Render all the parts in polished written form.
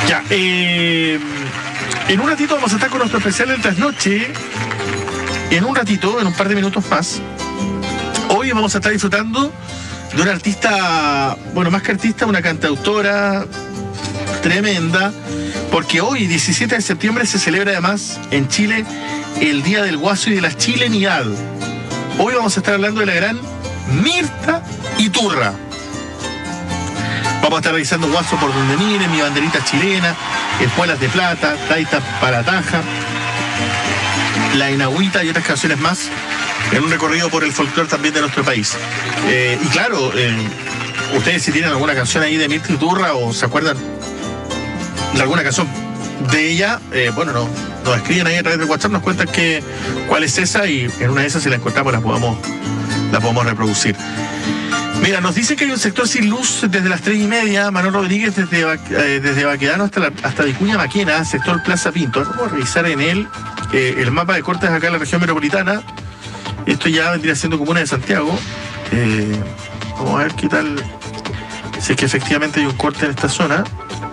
Ya, en un ratito vamos a estar con nuestro especial del trasnoche. En un ratito, en un par de minutos más. Hoy vamos a estar disfrutando de una artista, bueno, más que artista, una cantautora tremenda, porque hoy, 17 de septiembre, se celebra además en Chile el Día del Guaso y de la Chilenidad. Hoy vamos a estar hablando de la gran Mirta Iturra. Vamos a estar revisando Guaso por donde mire, Mi banderita chilena, Espuelas de plata, Taita para Taja, La Enagüita y otras canciones más, en un recorrido por el folclore también de nuestro país. Y claro, ustedes si tienen alguna canción ahí de Mirta Iturra o se acuerdan de alguna canción de ella, bueno, nos escriben ahí a través del WhatsApp, nos cuentan cuál es esa, y en una de esas, si la encontramos, la podemos reproducir. Mira, nos dicen que hay un sector sin luz desde las 3:30, Manuel Rodríguez, desde Baquedano hasta Vicuña Maquena, sector Plaza Pinto. Vamos a revisar en él el mapa de cortes acá en la región metropolitana. Esto ya vendría siendo comuna de Santiago. Vamos a ver qué tal, si es que efectivamente hay un corte en esta zona.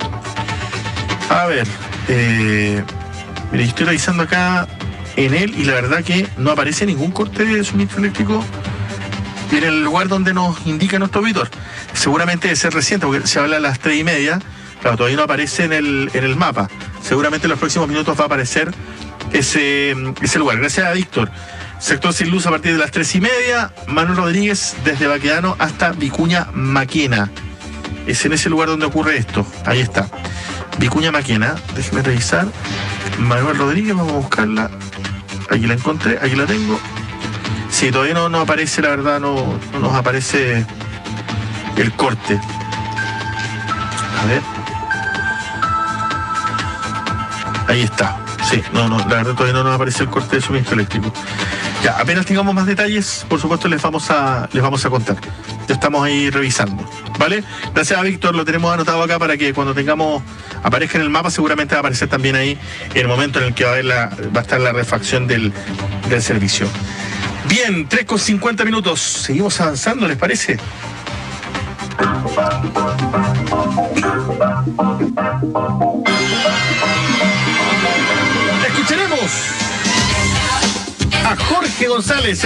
A ver, mira, yo estoy revisando acá en él y la verdad que no aparece ningún corte de suministro eléctrico en el lugar donde nos indica nuestro auditor. Seguramente debe ser reciente, porque se habla a las 3:30, claro, todavía no aparece en el mapa. Seguramente en los próximos minutos va a aparecer ese lugar. Gracias a Víctor. Sector sin luz a partir de las 3:30, Manuel Rodríguez desde Baquedano hasta Vicuña Maquena. Es en ese lugar donde ocurre esto. Ahí está. Vicuña Maquena. Déjeme revisar. Manuel Rodríguez, vamos a buscarla. Aquí la encontré, aquí la tengo. Sí, todavía no aparece, la verdad, no nos aparece el corte. A ver. Ahí está. Sí, la verdad todavía no nos aparece el corte de suministro eléctrico. Ya, apenas tengamos más detalles, por supuesto les vamos a contar. Ya estamos ahí revisando, ¿vale? Gracias a Víctor, lo tenemos anotado acá para que cuando aparezca en el mapa, seguramente va a aparecer también ahí el momento en el que va a estar la refacción del servicio. Bien, 3:50. Seguimos avanzando, ¿les parece? Escucharemos a Jorge González.